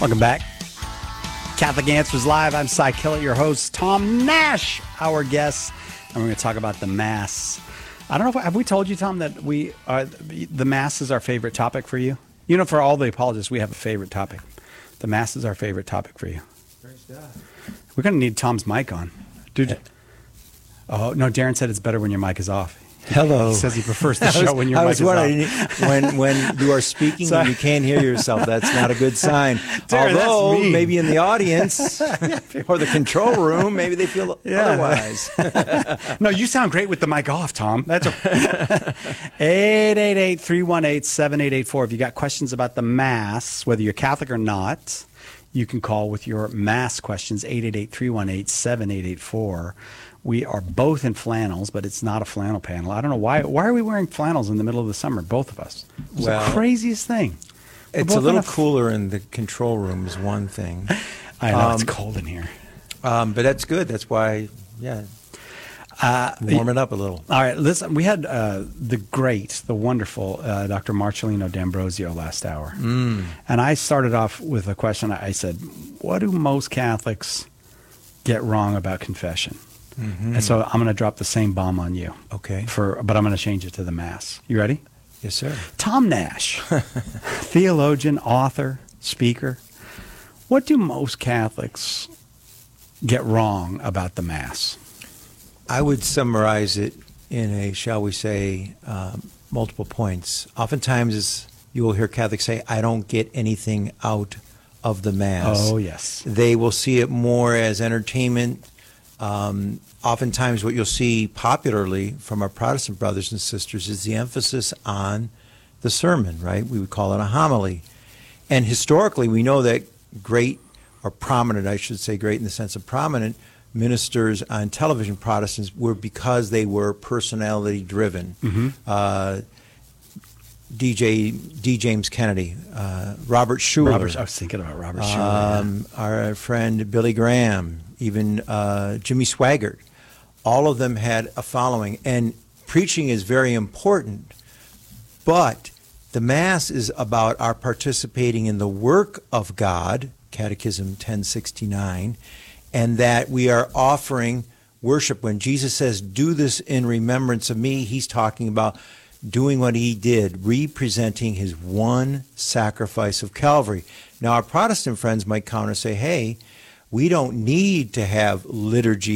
Welcome back. Catholic Answers Live. I'm Cy Kellett, your host. Tom Nash, our guest. And we're going to talk about the Mass. I don't know, have we told you, Tom, that the Mass is our favorite topic for you? You know, for all the apologists, we have a favorite topic. The Mass is our favorite topic for you. We're going to need Tom's mic on. Dude. Oh, no, Darren said it's better when your mic is off. Hello. He says he prefers the show when your mic is off. When you are speaking and you can't hear yourself, that's not a good sign. Darren, Although, maybe in the audience or the control room, maybe they feel otherwise. No, you sound great with the mic off, Tom. That's 888-318-7884. If you got questions about the Mass, whether you're Catholic or not, you can call with your Mass questions, 888-318-7884. We are both in flannels, but it's not a flannel panel. I don't know why. Why are we wearing flannels in the middle of the summer, both of us? It's the craziest thing. It's a little cooler in the control room is one thing. I know, it's cold in here. But that's good. That's why, warm it up a little. All right, listen, we had the wonderful Dr. Marcellino D'Ambrosio last hour. And I started off with a question. I said, what do most Catholics get wrong about confession? And so I'm going to drop the same bomb on you. Okay. But I'm going to change it to the Mass. You ready? Yes, sir. Tom Nash, theologian, author, speaker. What do most Catholics get wrong about the Mass? I would summarize it in a, shall we say, multiple points. Oftentimes you will hear Catholics say, I don't get anything out of the Mass. Oh, yes. They will see it more as entertainment. Oftentimes what you'll see popularly from our Protestant brothers and sisters is the emphasis on the sermon, right? We would call it a homily. And historically, we know that great, or prominent, I should say great in the sense of prominent, ministers on television, Protestants, were because they were personality driven. D. James Kennedy, Robert Schuller. I was thinking about Robert Schuller. Our friend Billy Graham, even Jimmy Swaggart. All of them had a following. And preaching is very important, but the Mass is about our participating in the work of God, Catechism 1069, and that we are offering worship. When Jesus says, do this in remembrance of me, he's talking about doing what he did, representing his one sacrifice of Calvary. Now, our Protestant friends might counter and say, hey, we don't need to have liturgy